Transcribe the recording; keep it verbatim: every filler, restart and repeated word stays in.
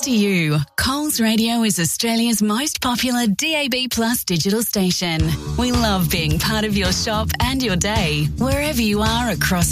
to you. Coles Radio is Australia's most popular D A B Plus digital station. We love being part of your shop and your day, wherever you are across